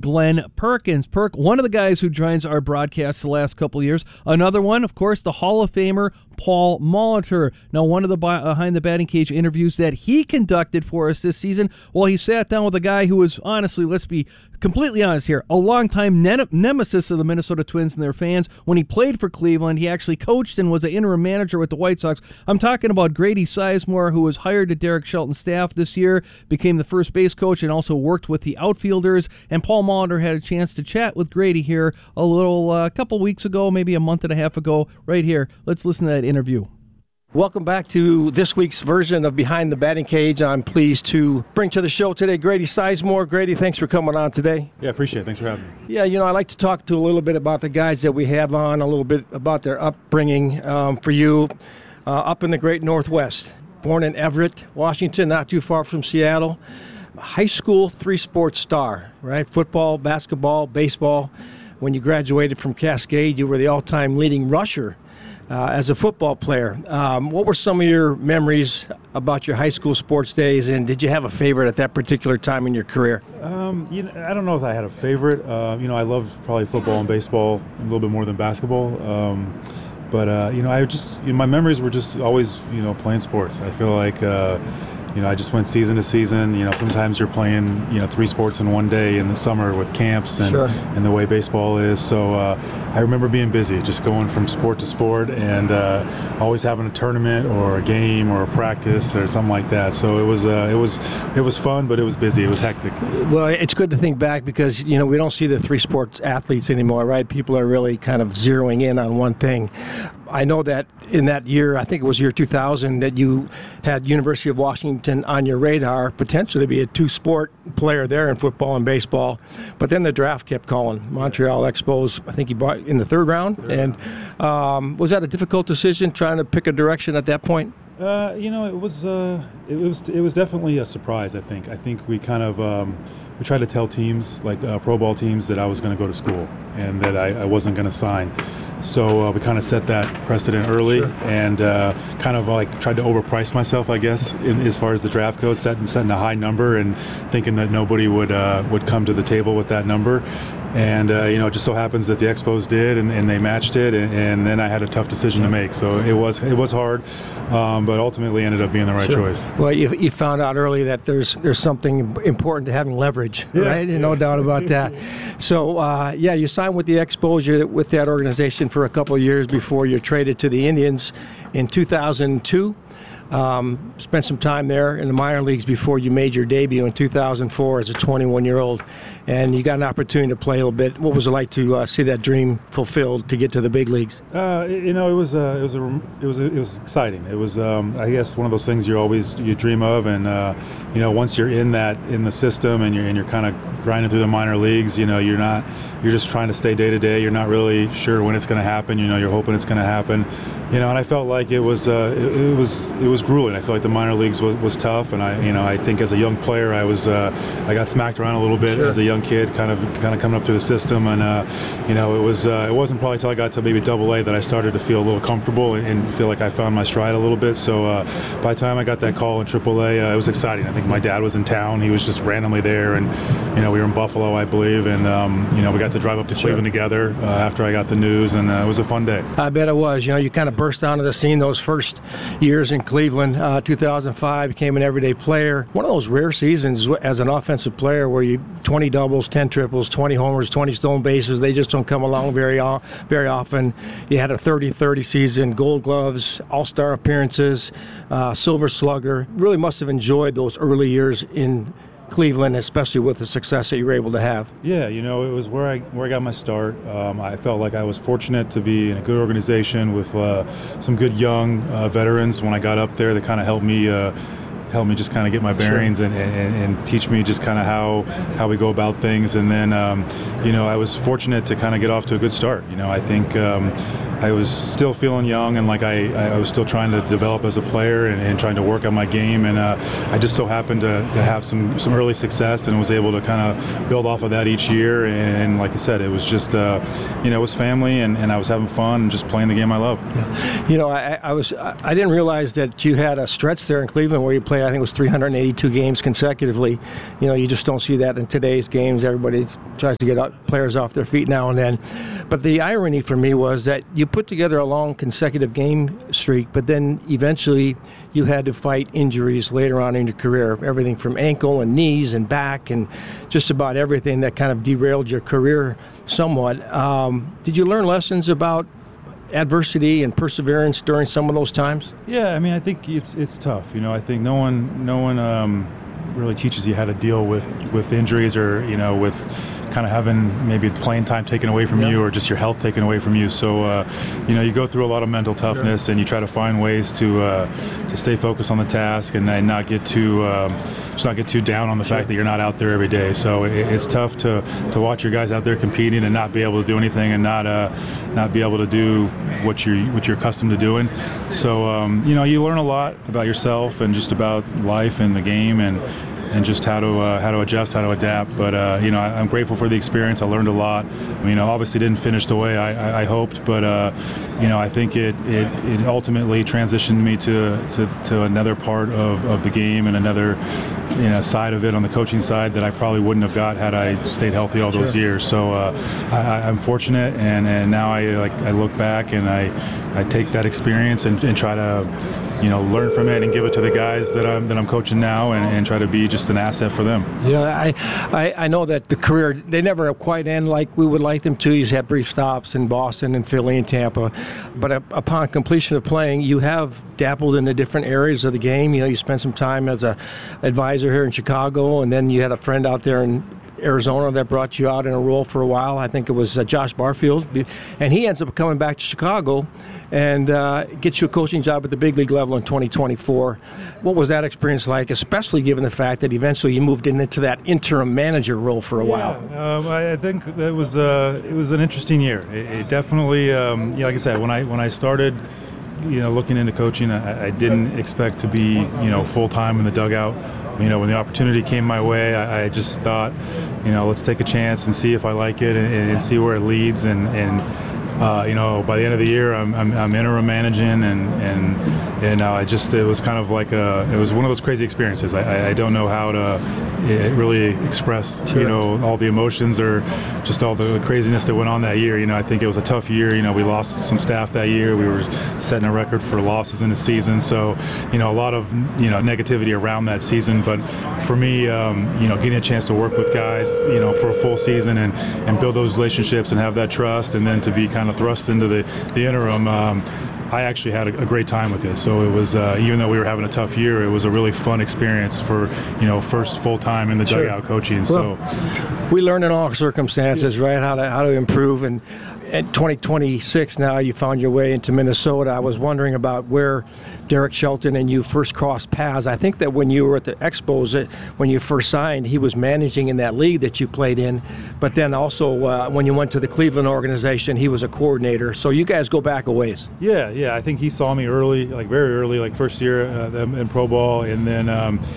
Glenn Perkins. One of the guys who joins our broadcast the last couple of years. Another one, of course, the Hall of Famer Paul Molitor. Now, one of the Behind the Batting Cage interviews that he conducted for us this season, well, he sat down with a guy who was, honestly, let's be completely honest here, a longtime nemesis of the Minnesota Twins and their fans. When he played for Cleveland, he actually coached and was an interim manager with the White Sox. I'm talking about Grady Sizemore, who was hired to Derek Shelton's staff this year, became the first base coach, and also worked with the outfielders. And Paul Molitor had a chance to chat with Grady here a couple weeks ago, maybe a month and a half ago, right here. Let's listen to that interview. Welcome back to this week's version of Behind the Batting Cage. I'm pleased to bring to the show today Grady Sizemore. Grady, thanks for coming on today. Yeah, appreciate it. Thanks for having me. Yeah, I like to talk to a little bit about the guys that we have on, a little bit about their upbringing for you up in the great Northwest. Born in Everett, Washington, not too far from Seattle. High school three-sport star, right? Football, basketball, baseball. When you graduated from Cascade, you were the all-time leading rusher as a football player. What were some of your memories about your high school sports days, and did you have a favorite at that particular time in your career? I don't know if I had a favorite. I loved probably football and baseball a little bit more than basketball. But my memories were just always, playing sports. I feel like, I just went season to season. Sometimes you're playing, three sports in one day in the summer with camps and, Sure. and the way baseball is. So I remember being busy, just going from sport to sport and always having a tournament or a game or a practice or something like that. So it was fun, but it was busy. It was hectic. Well, it's good to think back because, we don't see the three sports athletes anymore, right? People are really kind of zeroing in on one thing. I know that in that year, I think it was year 2000, that you had University of Washington on your radar, potentially to be a two-sport player there in football and baseball. But then the draft kept calling. Montreal Expos, I think you bought in the third round. And was that a difficult decision, trying to pick a direction at that point? It was definitely a surprise. I think we kind of we tried to tell teams like pro ball teams that I was going to go to school and that I wasn't going to sign. So we kind of set that precedent early. Sure. And kind of like tried to overprice myself, I guess, as far as the draft goes, setting a high number and thinking that nobody would come to the table with that number. And, it just so happens that the Expos did, and they matched it, and then I had a tough decision to make. So it was hard, but ultimately ended up being the right choice. Well, you found out early that there's something important to having leverage, right? And no doubt about that. So, you signed with the Expos with that organization for a couple of years before you're traded to the Indians in 2002. Spent some time there in the minor leagues before you made your debut in 2004 as a 21-year-old, and you got an opportunity to play a little bit. What was it like to see that dream fulfilled to get to the big leagues? It was exciting. It was, I guess, one of those things you dream of, and once you're in the system and you're kind of grinding through the minor leagues, you're just trying to stay day to day. You're not really sure when it's going to happen. You're hoping it's going to happen. And I felt like it was grueling. I feel like the minor leagues was tough, and I think as a young player I got smacked around a little bit. Sure. As a young kid, kind of coming up through the system, and it wasn't probably until I got to maybe AA that I started to feel a little comfortable and feel like I found my stride a little bit. So by the time I got that call in AAA, it was exciting. I think my dad was in town. He was just randomly there, and we were in Buffalo, I believe, and we got to drive up to Cleveland together after I got the news, and it was a fun day. I bet it was. You kind of burst onto the scene those first years in Cleveland. 2005, became an everyday player. One of those rare seasons as an offensive player where you 20 doubles, 10 triples, 20 homers, 20 stolen bases. They just don't come along very often. You had a 30-30 season, Gold Gloves, All-Star appearances, Silver Slugger. Really must have enjoyed those early years in Cleveland, especially with the success that you were able to have. Yeah, it was where I got my start. I felt like I was fortunate to be in a good organization with some good young veterans when I got up there that kind of helped me just kind of get my bearings. Sure. and teach me just kind of how we go about things. And then, I was fortunate to kind of get off to a good start. I think I was still feeling young, and like I was still trying to develop as a player and trying to work on my game, and I just so happened to have some early success and was able to kind of build off of that each year. And like I said, it was just it was family, and I was having fun and just playing the game I love. You know, I didn't realize that you had a stretch there in Cleveland where you played, I think it was 382 games consecutively. You know, you just don't see that in today's games. Everybody tries to get players off their feet now and then. But the irony for me was that you put together a long consecutive game streak, but then eventually you had to fight injuries later on in your career, everything from ankle and knees and back and just about everything that kind of derailed your career somewhat. Did you learn lessons about adversity and perseverance during some of those times? Yeah, I mean, I think it's tough. You know, I think no one really teaches you how to deal with injuries, or with kind of having maybe playing time taken away from you, or just your health taken away from you. So you go through a lot of mental toughness, and you try to find ways to stay focused on the task and not get too down on the fact that you're not out there every day. So it's tough to watch your guys out there competing and not be able to do anything, and not be able to do what you're accustomed to doing. So you learn a lot about yourself and just about life and the game, and just how to adjust, how to adapt. But I'm grateful for the experience. I learned a lot. I mean, obviously didn't finish the way I hoped, but I think it ultimately transitioned me to another part of the game and another side of it on the coaching side that I probably wouldn't have got had I stayed healthy all those years. So I'm fortunate, and now I look back and I take that experience and try to learn from it and give it to the guys that I'm coaching now, and try to be just an asset for them. Yeah, I know that the career, they never quite end like we would like them to. You had brief stops in Boston and Philly and Tampa, but upon completion of playing, you have dabbled in the different areas of the game. You spent some time as a advisor here in Chicago, and then you had a friend out there in Arizona that brought you out in a role for a while. I think it was Josh Barfield, and he ends up coming back to Chicago and gets you a coaching job at the big league level in 2024. What was that experience like, especially given the fact that eventually you moved into that interim manager role for a while? I think that was it was an interesting year. It definitely, like I said, when I started looking into coaching, I didn't expect to be full-time in the dugout. When the opportunity came my way, I just thought, let's take a chance and see if I like it, and see where it leads. And by the end of the year, I'm interim managing, and it was kind of like it was one of those crazy experiences. I don't know how to really express all the emotions or just all the craziness that went on that year. I think it was a tough year. We lost some staff that year. We were setting a record for losses in the season, so a lot of negativity around that season. But for me, getting a chance to work with guys for a full season and build those relationships and have that trust, and then to be kind of thrust into the interim, I actually had a great time with it. So it was, even though we were having a tough year, it was a really fun experience for, first full time in the dugout coaching. Well, so we learn in all circumstances, right, how to improve. And at 2026 now, you found your way into Minnesota. I was wondering about where Derek Shelton and you first crossed paths. I think that when you were at the Expos, when you first signed, he was managing in that league that you played in. But then also when you went to the Cleveland organization, he was a coordinator. So you guys go back a ways. Yeah. I think he saw me early, like very early, like first year in pro ball. And then,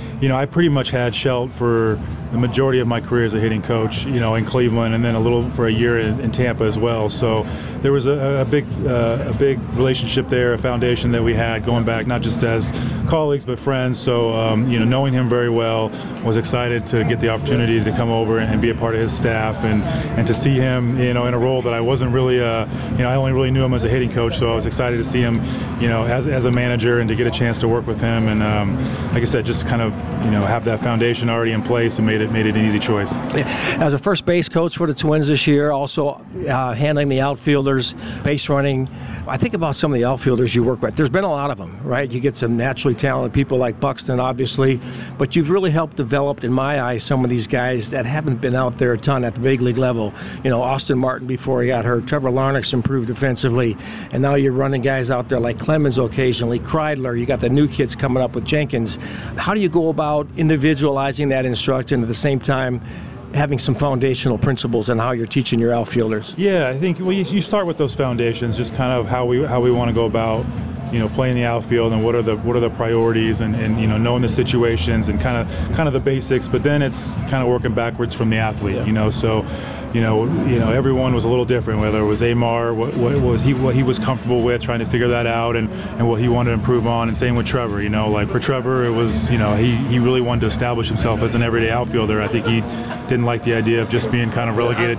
I pretty much had Shelt for the majority of my career as a hitting coach, in Cleveland, and then a little for a year in Tampa as well. So there was a big relationship there, a foundation that we had going back, not just as colleagues but friends. So knowing him very well, was excited to get the opportunity to come over and be a part of his staff, and to see him in a role that I wasn't really I only really knew him as a hitting coach. So I was excited to see him as a manager, and to get a chance to work with him, and like I said, just kind of have that foundation already in place, and made it an easy choice. As a first base coach for the Twins this year, also handling the outfielders, base running, I think about some of the outfielders you work with. There's been a lot of them, right? You get some naturally talented people like Buxton, obviously, but you've really helped develop, in my eyes, some of these guys that haven't been out there a ton at the big league level. Austin Martin before he got hurt, Trevor Larnach's improved defensively, and now you're running guys out there like Clemens occasionally, Kreidler, you got the new kids coming up with Jenkins. How do you go about individualizing that instruction, at the same time having some foundational principles and how you're teaching your outfielders? Yeah, I think you start with those foundations, just kind of how we want to go about, playing the outfield, and what are the priorities, and knowing the situations, and kind of the basics. But then it's kind of working backwards from the athlete. So everyone was a little different. Whether it was Amar, what he was comfortable with, trying to figure that out, and what he wanted to improve on. And same with Trevor. Like for Trevor, it was he really wanted to establish himself as an everyday outfielder. I think he didn't like the idea of just being kind of relegated